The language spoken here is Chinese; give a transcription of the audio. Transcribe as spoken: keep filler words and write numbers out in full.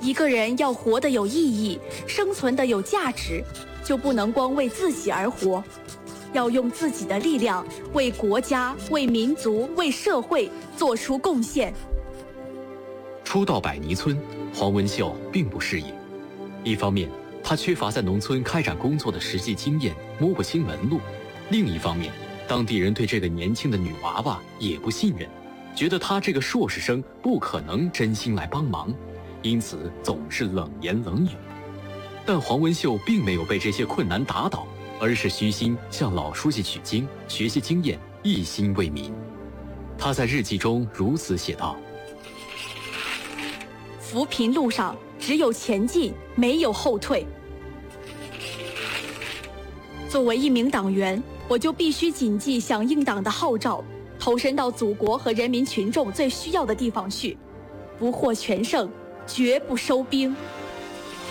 一个人要活得有意义，生存得有价值，就不能光为自己而活，要用自己的力量为国家、为民族、为社会做出贡献。 初到百泥村，黄文秀并不适应。一方面，他缺乏在农村开展工作的实际经验，摸不清门路；另一方面，当地人对这个年轻的女娃娃也不信任，觉得她这个硕士生不可能真心来帮忙，因此总是冷言冷语。但黄文秀并没有被这些困难打倒，而是虚心向老书记取经，学习经验，一心为民。他在日记中如此写道： 扶贫路上只有前进，没有后退。作为一名党员，我就必须谨记响应党的号召，投身到祖国和人民群众最需要的地方去，不获全胜，绝不收兵。